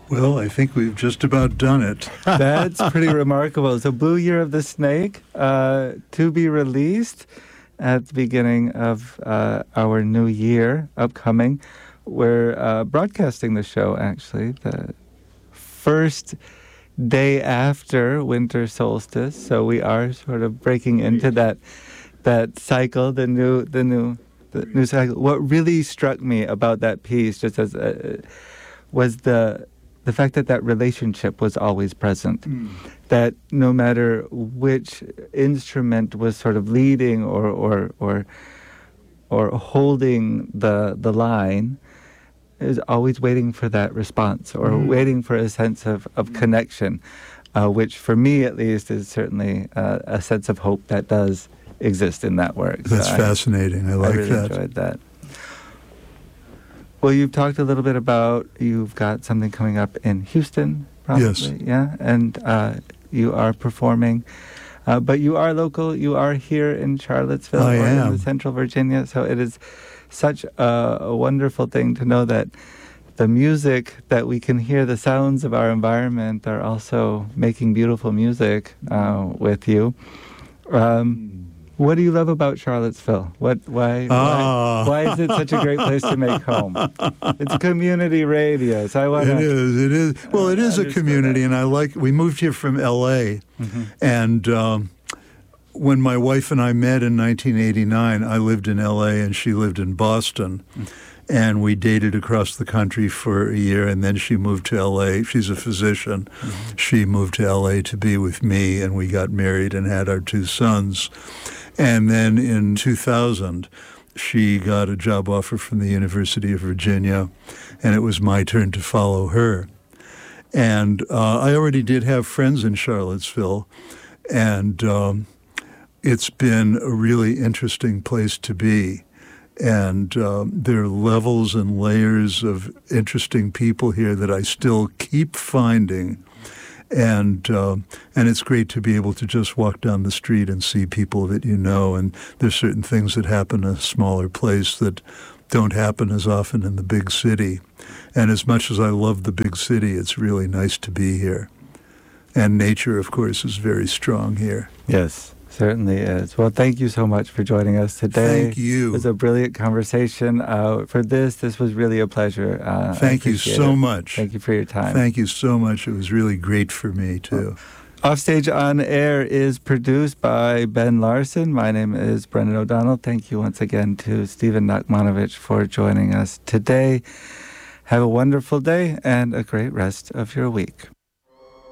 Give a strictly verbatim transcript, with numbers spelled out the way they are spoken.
Well, I think we've just about done it. That's pretty remarkable. So Blue Year of the Snake, uh, to be released at the beginning of uh, our new year upcoming. We're uh, broadcasting the show, actually, the first day after winter solstice. So we are sort of breaking into that that cycle, the new the new the new cycle. What really struck me about that piece, just as a, was the the fact that that relationship was always present. Mm. That no matter which instrument was sort of leading or or or or holding the the line, is always waiting for that response or mm. waiting for a sense of, of mm. connection, uh, which for me at least is certainly uh, a sense of hope that does exist in that work. That's so fascinating. I, I like I really that. enjoyed that. Well, you've talked a little bit about, you've got something coming up in Houston, probably. Yes. Yeah, and uh, you are performing. Uh, but you are local. You are here in Charlottesville I or am. in Central Virginia. So it is such a, a wonderful thing to know that the music that we can hear, the sounds of our environment, are also making beautiful music uh, with you. Um, what do you love about Charlottesville? What? Why? Ah. Why, why is it such a great place to make home? It's community radio, so I want to. It is. It is. Well, it is a community, that. and I like. We moved here from L A, mm-hmm. and um, when my wife and I met in nineteen eighty-nine, I lived in L A and she lived in Boston, mm-hmm. and we dated across the country for a year, and then she moved to L A. She's a physician. Mm-hmm. She moved to L A to be with me, and we got married and had our two sons. And then in two thousand, she got a job offer from the University of Virginia, and it was my turn to follow her. And uh, I already did have friends in Charlottesville, and um, it's been a really interesting place to be. And um, there are levels and layers of interesting people here that I still keep finding. And uh, and it's great to be able to just walk down the street and see people that you know. And there's certain things that happen in a smaller place that don't happen as often in the big city. And as much as I love the big city, it's really nice to be here. And nature, of course, is very strong here. Yes. Certainly is. Well, thank you so much for joining us today. Thank you. It was a brilliant conversation. Uh, for this, this was really a pleasure. Uh, thank you so it. much. Thank you for your time. Thank you so much. It was really great for me, too. Offstage on Air is produced by Ben Larson. My name is Brendan O'Donnell. Thank you once again to Stephen Nachmanovich for joining us today. Have a wonderful day and a great rest of your week.